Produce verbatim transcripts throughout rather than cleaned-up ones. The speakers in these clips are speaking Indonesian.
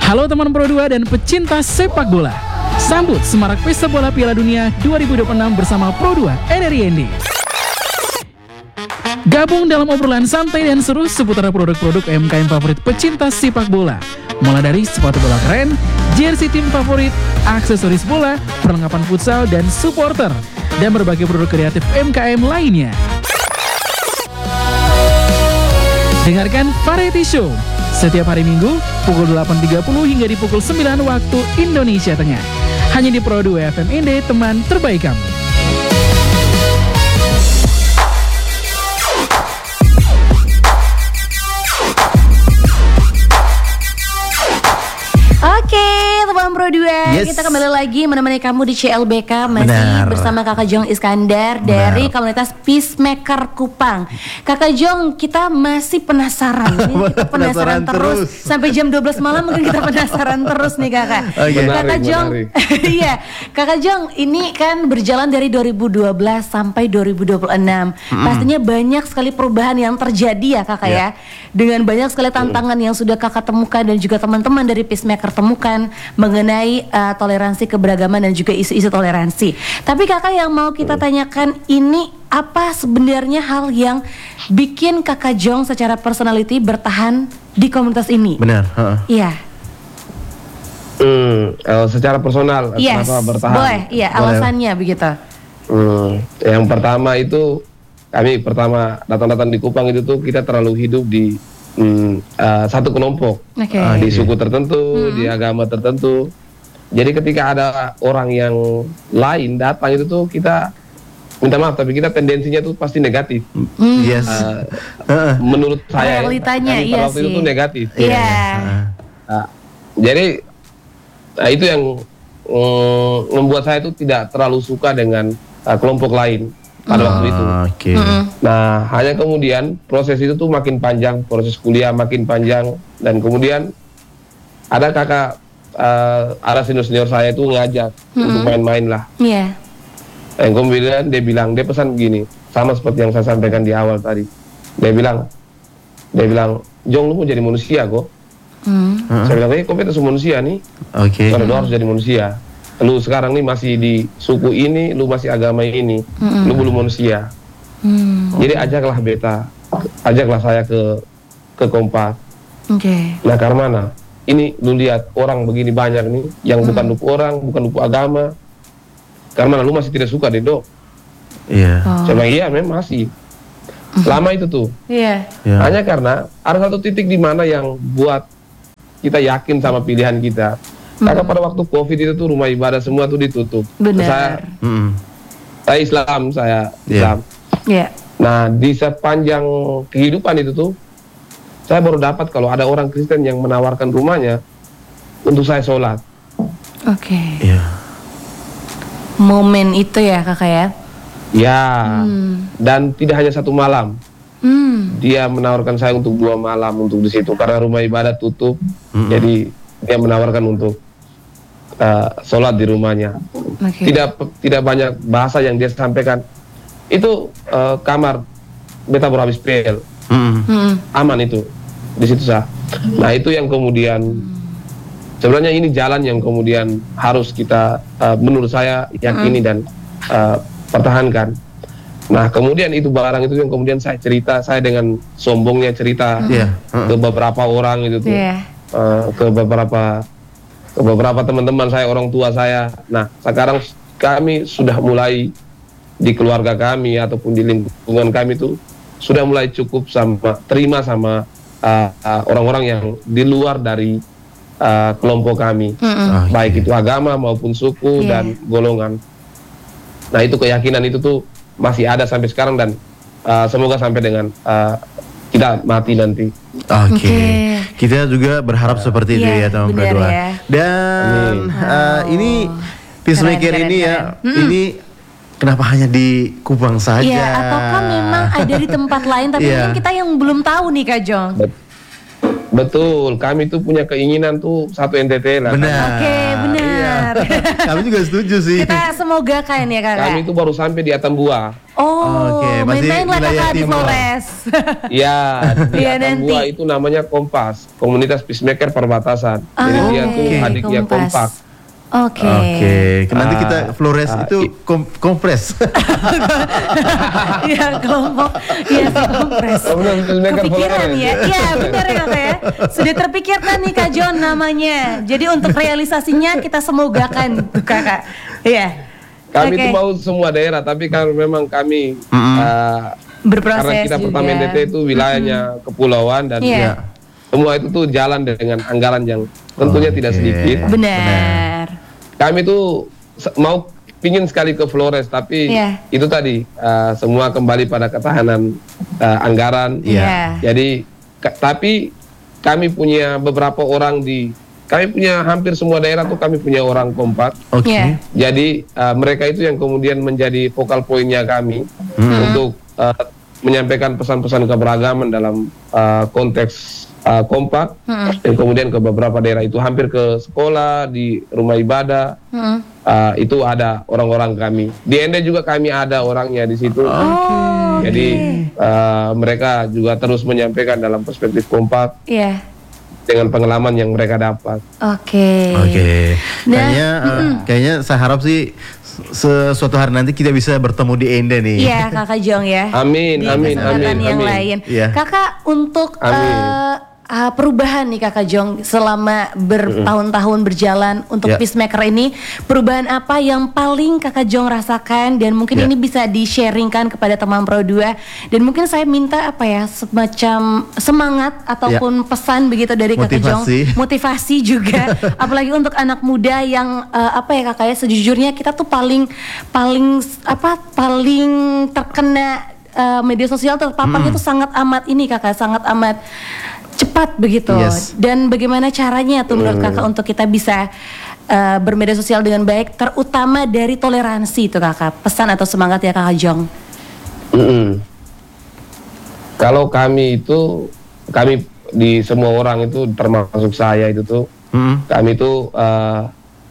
Halo teman Pro dua dan pecinta sepak bola. Sambut semarak pesta bola Piala Dunia dua ribu dua puluh enam bersama Pro dua N R I N D. Gabung dalam obrolan santai dan seru seputar produk-produk U M K M favorit pecinta sepak bola. Mulai dari sepatu bola keren, jersey tim favorit, aksesoris bola, perlengkapan futsal dan supporter, dan berbagai produk kreatif U M K M lainnya. Dengarkan Variety Show setiap hari Minggu pukul delapan tiga puluh hingga di pukul sembilan waktu Indonesia Tengah. Hanya di Pro dua F M I N D, teman terbaik kamu. Oke, teman Pro dua, yes. Kita kembali lagi menemani kamu di C L B K. Masih Benar. bersama Kakak Jong Iskandar Benar. dari komunitas Peacemaker Kupang. Kakak Jong, kita masih penasaran nih, kita penasaran, penasaran terus. terus Sampai jam dua belas malam mungkin kita penasaran terus nih Kakak. Okay. Kakak menarik, Jong, iya, Kakak Jong, ini kan berjalan dari dua ribu dua belas sampai dua ribu dua puluh enam. Mm-hmm. Pastinya banyak sekali perubahan yang terjadi ya Kakak yeah. ya. Dengan banyak sekali tantangan mm. yang sudah Kakak temukan dan juga teman-teman dari Peacemaker temukan mengenai uh, toleransi keberagaman dan juga isu-isu toleransi. Tapi Kakak, yang mau kita tanyakan ini, apa sebenarnya hal yang bikin Kakak Jong secara personality bertahan di komunitas ini? Benar. Iya. Hmm, uh, secara personal yes. kenapa bertahan? Boleh, iya, alasannya Boleh. begitu. Hmm, yang pertama itu kami pertama datang-datang di Kupang itu tuh kita terlalu hidup di Hmm, uh, satu kelompok okay. uh, di suku tertentu, hmm. di agama tertentu. Jadi ketika ada orang yang lain datang itu tuh kita minta maaf, tapi kita tendensinya tuh pasti negatif. Mm. Yes. Uh, uh. Menurut saya, realitanya ya, iya waktu sih. itu tuh negatif. Iya. Yeah. Uh, jadi uh, itu yang um, membuat saya tuh tidak terlalu suka dengan uh, kelompok lain pada hmm. waktu itu. Okay. Mm-hmm. Nah, hanya kemudian proses itu tuh makin panjang, proses kuliah makin panjang, dan kemudian ada kakak, uh, ada senior-senior saya itu ngajak mm-hmm. untuk main-main lah. Iya. Yeah. Dan kemudian dia bilang, dia pesan begini, sama seperti yang saya sampaikan di awal tadi. Dia bilang, dia bilang, Jong, lu mau jadi manusia kok. Mm. Saya bilang, eh, kok beta manusia nih? Oke. Okay. Karena lu harus jadi manusia. Lu sekarang nih masih di suku ini, lu masih agama ini, mm-hmm. lu belum manusia. Mm. Jadi ajaklah beta, ajaklah saya ke ke Kompak. Oke. Okay. Nah, karena mana? Ini lu lihat orang begini banyak nih, yang mm. bukan lupu orang, bukan lupu agama. Karena lu masih tidak suka deh dok. Iya. Yeah. Oh. Saya bilang iya, memang masih. Lama itu tuh. Iya. Yeah. Yeah. Hanya karena ada satu titik di mana yang buat kita yakin sama pilihan kita. Karena pada waktu COVID itu tuh rumah ibadah semua tuh ditutup. Benar. Saya, mm. saya Islam, saya Islam. Yeah. Yeah. Nah, di sepanjang kehidupan itu tuh, saya baru dapat kalau ada orang Kristen yang menawarkan rumahnya untuk saya sholat. Oke. Okay. Yeah. Momen itu ya kakak ya? Ya. Hmm. Dan tidak hanya satu malam. Hmm. Dia menawarkan saya untuk dua malam untuk di situ karena rumah ibadah tutup. Hmm. Jadi dia menawarkan untuk Uh, sholat di rumahnya. Okay. Tidak tidak banyak bahasa yang dia sampaikan. Itu uh, kamar beta baru habis P L. Mm. Aman itu di situ sah. Nah itu yang kemudian sebenarnya ini jalan yang kemudian harus kita uh, menurut saya yakini mm. dan uh, pertahankan. Nah kemudian itu barang itu yang kemudian saya cerita, saya dengan sombongnya cerita mm. yeah. uh. ke beberapa orang itu tuh, yeah. uh, ke beberapa ke beberapa teman-teman saya, orang tua saya. Nah, sekarang kami sudah mulai di keluarga kami ataupun di lingkungan kami itu sudah mulai cukup sama terima sama uh, uh, orang-orang yang di luar dari uh, kelompok kami, mm-hmm. baik itu agama maupun suku yeah. dan golongan. Nah, itu keyakinan itu tuh masih ada sampai sekarang dan uh, semoga sampai dengan uh, kita mati nanti. Oke, okay. okay. Kita juga berharap uh, seperti itu yeah, ya teman berdua. Ya. Dan uh, ini Peacemaker keren, ini keren, ya, keren. ini kenapa hanya di Kupang saja? Iya, ataukah memang ada di tempat lain? Tapi yeah. mungkin kita yang belum tahu nih Kak Jong. Betul, kami tuh punya keinginan tuh satu N T T lah. Benar. Oke, benar. Iya. Kami juga setuju sih. Kita semoga kan ya kakak. Kami itu baru sampai di Atambua. Oh, Oke, masih main-main lah wilayah kakak di timur. Flores. Iya, di Iya, Atambua nanti. itu namanya Kompas, Komunitas Peacemaker Perbatasan. Ah, Jadi dia oke. tuh adiknya Kompas. Kompak. Oke. Oke, nanti Ah, kita Flores ah, itu kom- kompres. Iya kelompok, iya sih kompres. Komunitas Peacemaker Kepikiran Flores. ya, iya benar ya kakak ya. Sudah terpikirkan nih Kak John namanya. Jadi untuk realisasinya kita semogakan tuh kakak. Iya. Kami Oke. itu mau semua daerah, tapi kan memang kami uh, Berproses karena kita juga. pertama N T T itu wilayahnya kepulauan dan Iya. ya, semua itu tuh jalan dengan anggaran yang tentunya Oke. tidak sedikit. Benar. Kami tuh se- mau pingin sekali ke Flores, tapi Iya. itu tadi uh, semua kembali pada ketahanan uh, anggaran. Iya. Jadi ka- tapi kami punya beberapa orang di kami punya hampir semua daerah tuh kami punya orang kompak. Oke. Iya. Jadi uh, mereka itu yang kemudian menjadi vokal poinnya kami untuk uh, menyampaikan pesan-pesan keberagaman dalam uh, konteks uh, kompak dan kemudian ke beberapa daerah itu hampir ke sekolah, di rumah ibadah. Hmm. Uh, itu ada orang-orang kami. Di Ende juga kami ada orangnya di situ. Oh, Jadi uh, mereka juga terus menyampaikan dalam perspektif kompak iya. dengan pengalaman yang mereka dapat. Oke. Oke. Nah, Kayaknya eh, kayaknya saya harap sih se- suatu hari nanti kita bisa bertemu di Ende nih. Iya kakak Jong ya. Amin, Di amin, kesempatan amin, yang amin. lain. Iya. Kakak untuk Amin. eh, ah, perubahan nih kakak Jong selama bertahun-tahun berjalan untuk Ya. Peacemaker ini, perubahan apa yang paling kakak Jong rasakan dan mungkin Ya. ini bisa di-sharingkan kepada teman Pro dua dan mungkin saya minta apa ya semacam semangat ataupun pesan begitu dari kakak Jong, Motivasi. motivasi juga apalagi untuk anak muda yang eh, apa ya kakak ya sejujurnya kita tuh paling paling apa paling terkena eh, media sosial terpaparnya tuh sangat amat ini kakak sangat amat cepat begitu. Yes. Dan bagaimana caranya tuh menurut kakak untuk kita bisa uh, bermedia sosial dengan baik, terutama dari toleransi itu kakak. Pesan atau semangat ya kakak Jong. Mm-mm. Kalau kami itu, kami di semua orang itu termasuk saya itu tuh, Hmm. kami itu uh,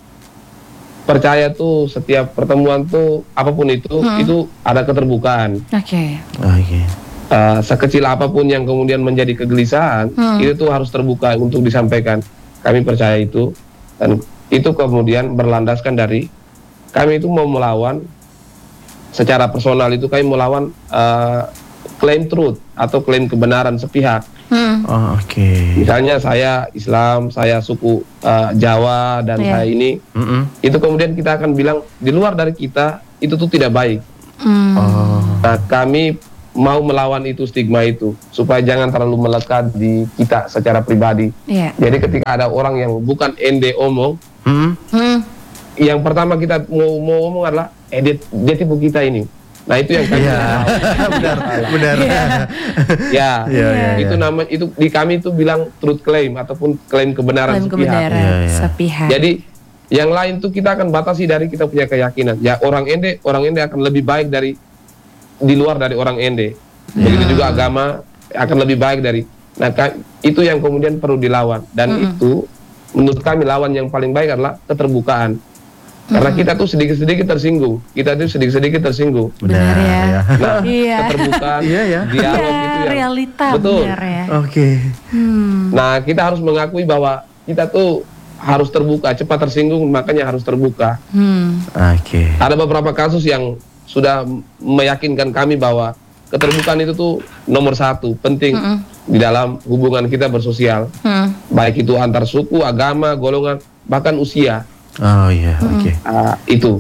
percaya tuh setiap pertemuan tuh apapun itu, itu ada keterbukaan. Oke. Oke. Uh, sekecil apapun yang kemudian menjadi kegelisahan, itu tuh harus terbuka untuk disampaikan. Kami percaya itu, dan itu kemudian berlandaskan dari kami itu mau melawan secara personal itu kami melawan uh, klaim truth atau klaim kebenaran sepihak. Hmm. Oh, oke. Misalnya saya Islam, saya suku uh, Jawa dan Iya. saya ini, Mm-mm. itu kemudian kita akan bilang di luar dari kita itu tuh tidak baik. Hmm. Oh. Nah, kami mau melawan itu stigma itu supaya jangan terlalu melekat di kita secara pribadi. Iya. Jadi ketika ada orang yang bukan ende omong, Hmm. Hmm. yang pertama kita mau mau ngomong adalah eh dia, dia tipu kita ini. Nah, itu yang kami Iya. benar, benar. ya, Iya, iya, itu iya. nama itu di kami itu bilang truth claim ataupun klaim kebenaran Klaim sepihak. kebenaran Iya, iya. sepihak. Jadi yang lain tuh kita akan batasi dari kita punya keyakinan. Ya orang ende, orang ende akan lebih baik dari di luar dari orang ende. Begitu juga agama akan lebih baik dari. Nah, ka- itu yang kemudian perlu dilawan dan itu menurut kami lawan yang paling baik adalah keterbukaan. Karena kita tuh sedikit-sedikit tersinggung. Kita tuh sedikit-sedikit tersinggung. Benar ya. Nah, Iya. keterbukaan, Iya, ya. dialog Iya, itu yang realita betul. benar ya. Oke. Hmm. Nah, kita harus mengakui bahwa kita tuh harus terbuka, cepat tersinggung makanya harus terbuka. Hmm. Oke. Ada beberapa kasus yang sudah meyakinkan kami bahwa keterbukaan itu tuh nomor satu, penting di dalam hubungan kita bersosial. Hmm. Baik itu antar suku, agama, golongan, bahkan usia. Oh iya, oke. Ah, itu.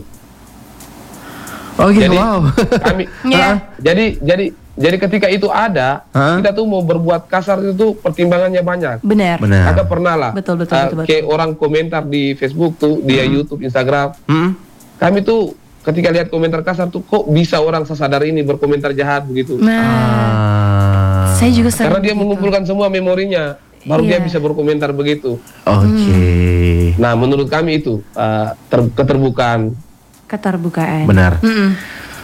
Oke, Jadi wow. kami Iya. Ah, jadi jadi jadi ketika itu ada, Hah? kita tuh mau berbuat kasar itu tuh pertimbangannya banyak. Benar. Benar. Ada pernah lah. Betul, betul, ah, betul, betul. Kayak orang komentar di Facebook tuh, di YouTube, Instagram. Hmm. Kami tuh ketika lihat komentar kasar tuh kok bisa orang sesadar ini berkomentar jahat begitu. Nah, Ah. saya juga sering Karena dia gitu. mengumpulkan semua memorinya, baru dia Iya. bisa berkomentar begitu. Oke. Nah, menurut kami itu uh, ter- keterbukaan. keterbukaan. Benar. Mm-mm.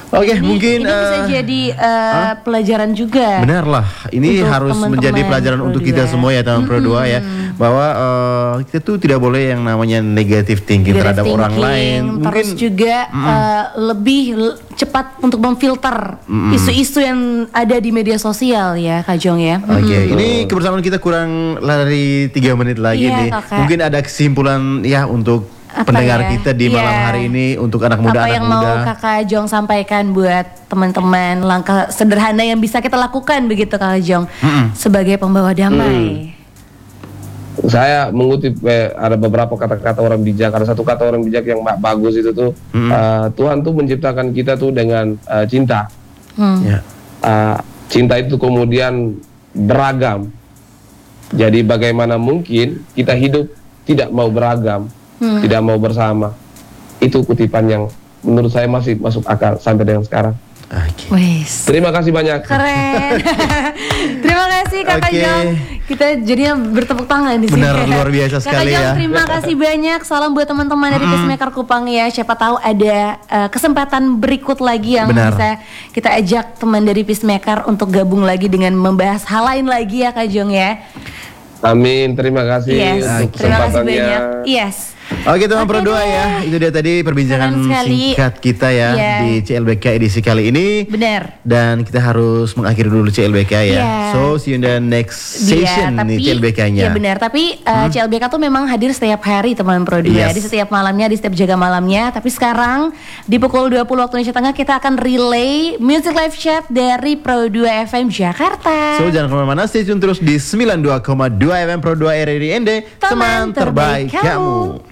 Oke, okay, ini, mungkin ini bisa uh, jadi uh, huh? pelajaran juga. Benar lah, ini harus teman-teman menjadi pelajaran Pro untuk dua. kita semua ya teman Pro dua ya, bahwa uh, kita tuh tidak boleh yang namanya negative thinking negative terhadap thinking, orang lain. Terus mungkin juga mm, uh, lebih cepat untuk memfilter mm, isu-isu yang ada di media sosial ya, Kak Jong ya. Oke, okay, mm. ini kebersamaan kita kurang dari tiga menit lagi iya, nih. kakak. Mungkin ada kesimpulan ya untuk apa pendengar ya? kita di yeah. malam hari ini, untuk anak muda, apa anak yang muda. mau Kakak Jong sampaikan buat teman-teman, langkah sederhana yang bisa kita lakukan begitu Kakak Jong mm-mm. sebagai pembawa damai. Hmm. Saya mengutip eh, ada beberapa kata-kata orang bijak. Ada satu kata orang bijak yang bagus itu tuh, mm-hmm. uh, Tuhan tuh menciptakan kita tuh dengan uh, cinta. Hmm. Yeah. Uh, cinta itu kemudian beragam. Jadi bagaimana mungkin kita hidup tidak mau beragam? Hmm. Tidak mau bersama. Itu kutipan yang menurut saya masih masuk akal sampai dengan sekarang. Okay. Terima kasih banyak. Keren. Terima kasih Kakak okay. Jong. Kita jadinya bertepuk tangan di sini. Benar, luar biasa sekali Kakak Jong, ya. terima kasih banyak. Salam buat teman-teman dari Peacemaker Kupang ya. Siapa tahu ada uh, kesempatan berikut lagi yang Benar. bisa kita ajak teman dari Peacemaker untuk gabung lagi dengan membahas hal lain lagi ya Kak Jong ya. Amin, terima kasih yes. untuk terima kasih kesempatannya. banyak. Yes. Oke teman Pro dua ya, itu dia tadi perbincangan singkat kita ya yeah. di C L B K edisi kali ini. Benar. Dan kita harus mengakhiri dulu C L B K ya. Yeah. So see you in the next session yeah, nih C L B K-nya. Iya benar, tapi uh, hmm. C L B K tuh memang hadir setiap hari teman Pro dua, yes. di setiap malamnya, di setiap jaga malamnya. Tapi sekarang di pukul dua puluh waktu Indonesia Tengah kita akan relay music live chat dari Pro dua F M Jakarta. So jangan kemana-mana, stay tune terus di sembilan puluh dua koma dua F M Pro dua R R I N D, teman, teman terbaik, terbaik kamu. kamu.